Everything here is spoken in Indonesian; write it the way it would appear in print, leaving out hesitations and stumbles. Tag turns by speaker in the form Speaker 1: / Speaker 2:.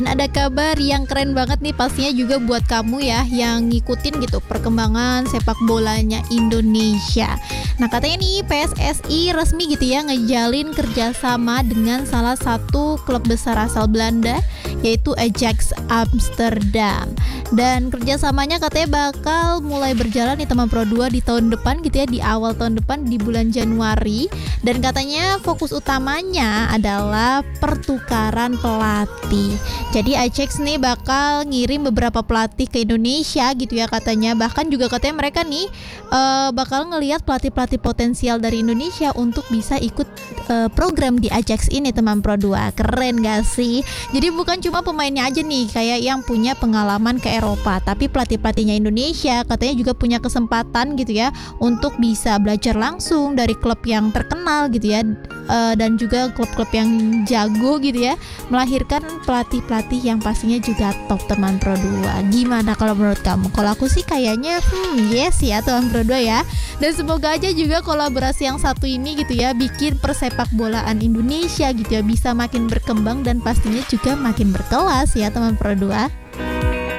Speaker 1: Dan ada kabar yang keren banget nih pastinya juga buat kamu ya yang ngikutin gitu perkembangan sepak bolanya Indonesia. Nah katanya nih PSSI resmi gitu ya ngejalin kerjasama dengan salah satu klub besar asal Belanda yaitu Ajax Amsterdam. Dan kerjasamanya katanya bakal mulai berjalan di teman Pro 2 di tahun depan gitu ya, di awal tahun depan di bulan Januari. Dan katanya fokus utamanya adalah pertukaran pelatih. Jadi Ajax nih bakal ngirim beberapa pelatih ke Indonesia gitu ya katanya. Bahkan juga katanya mereka nih bakal ngelihat pelatih-pelatih potensial dari Indonesia untuk bisa ikut program di Ajax ini teman Pro 2. Keren gak sih? Jadi bukan cuma pemainnya aja nih kayak yang punya pengalaman ke Eropa, tapi pelatih-pelatihnya Indonesia katanya juga punya kesempatan gitu ya untuk bisa belajar langsung dari klub yang terkenal gitu ya, dan juga klub-klub yang jago gitu ya, melahirkan pelatih-pelatih yang pastinya juga top teman Pro 2. Gimana kalau menurut kamu? Kalau aku sih kayaknya yes ya teman Pro 2 ya. Dan semoga aja juga kolaborasi yang satu ini gitu ya bikin persepak bolaan Indonesia gitu ya bisa makin berkembang dan pastinya juga makin berkelas ya teman Pro 2.